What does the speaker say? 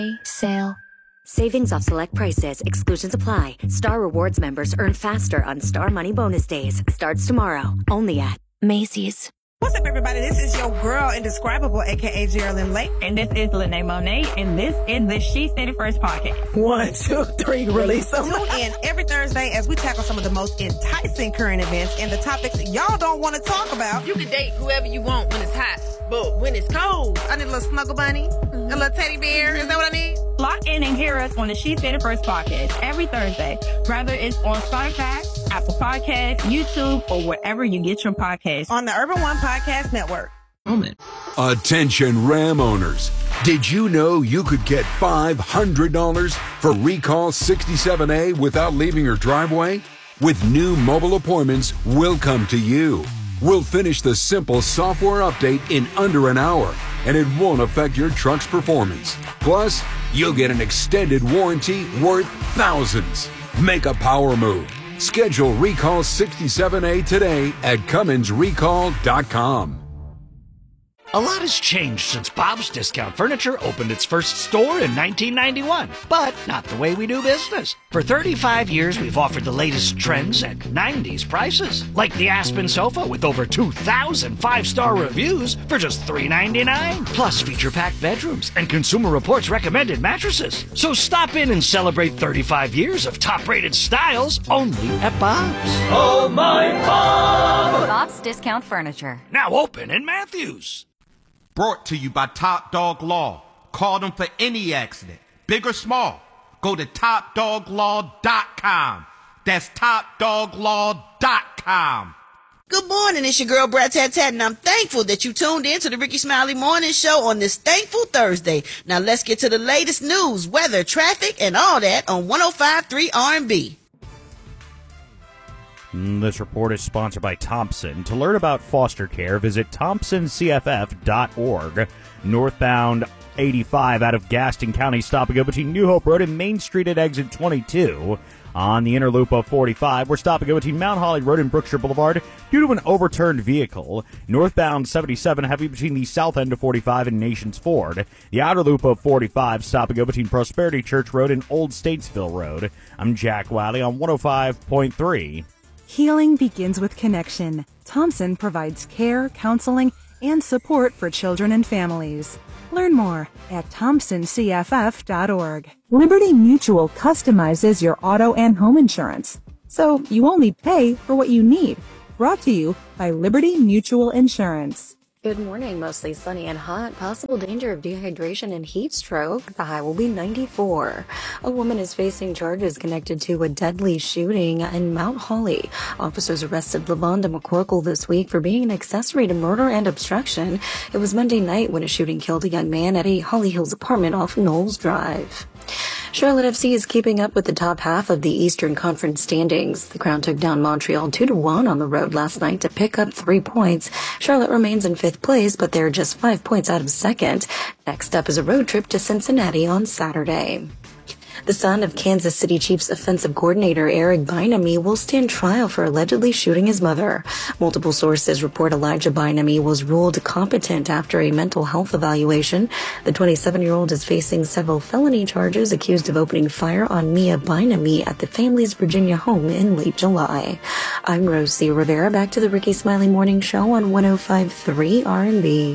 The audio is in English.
Sale. Savings off select prices. Exclusions apply. Star Rewards members earn faster on Star Money Bonus Days. Starts tomorrow. Only at Macy's. What's up, everybody? This is your girl, Indescribable, a.k.a. Geraldine Lake. And this is Lene Monet, and this is the She Said It First podcast. 1, 2, 3, release them. Tune in every Thursday as we tackle some of the most enticing current events and the topics y'all don't want to talk about. You can date whoever you want when it's hot, but when it's cold, I need a little snuggle bunny, a little teddy bear. Is that what I need? Lock in and hear us on the She Said It First podcast every Thursday, whether it's on Spotify, Apple Podcasts, YouTube, or wherever you get your podcasts. On the Urban One Podcast Network. Attention Ram owners. Did you know you could get $500 for Recall 67A without leaving your driveway? With new mobile appointments, we'll come to you. We'll finish the simple software update in under an hour, and it won't affect your truck's performance. Plus, you'll get an extended warranty worth thousands. Make a power move. Schedule Recall 67A today at CumminsRecall.com. A lot has changed since Bob's Discount Furniture opened its first store in 1991, but not the way we do business. For 35 years, we've offered the latest trends at 90s prices, like the Aspen sofa with over 2,000 five-star reviews for just $3.99, plus feature-packed bedrooms and Consumer Reports recommended mattresses. So stop in and celebrate 35 years of top-rated styles only at Bob's. Oh, my Bob! Bob's Discount Furniture. Now open in Matthews. Brought to you by Top Dog Law. Call them for any accident, big or small. Go to TopDogLaw.com. That's TopDogLaw.com. Good morning, it's your girl Brat Tat Tat, and I'm thankful that you tuned in to the Ricky Smiley Morning Show on this thankful Thursday. Now let's get to the latest news, weather, traffic, and all that on 105.3 R&B. This report is sponsored by Thompson. To learn about foster care, visit thompsoncff.org. Northbound 85 out of Gaston County, stop and go between New Hope Road and Main Street at exit 22. On the inner loop of 45, we're stop and go between Mount Holly Road and Brookshire Boulevard due to an overturned vehicle. Northbound 77 heavy between the south end of 45 and Nations Ford. The outer loop of 45, stop and go between Prosperity Church Road and Old Statesville Road. I'm Jack Wiley on 105.3. Healing begins with connection. Thompson provides care, counseling, and support for children and families. Learn more at thompsoncff.org. Liberty Mutual customizes your auto and home insurance, so you only pay for what you need. Brought to you by Liberty Mutual Insurance. Good morning. Mostly sunny and hot. Possible danger of dehydration and heat stroke. The high will be 94. A woman is facing charges connected to a deadly shooting in Mount Holly. Officers arrested LaVonda McCorkle this week for being an accessory to murder and obstruction. It was Monday night when a shooting killed a young man at a Holly Hills apartment off Knowles Drive. Charlotte FC is keeping up with the top half of the Eastern Conference standings. The Crown took down Montreal 2-1 on the road last night to pick up 3 points. Charlotte remains in 5th place, but they're just 5 points out of 2nd. Next up is a road trip to Cincinnati on Saturday. The son of Kansas City Chiefs offensive coordinator Eric Bieniemy will stand trial for allegedly shooting his mother. Multiple sources report Elijah Bieniemy was ruled competent after a mental health evaluation. The 27-year-old is facing several felony charges accused of opening fire on Mia Bieniemy at the family's Virginia home in late July. I'm Rosie Rivera. Back to the Ricky Smiley Morning Show on 105.3 R&B.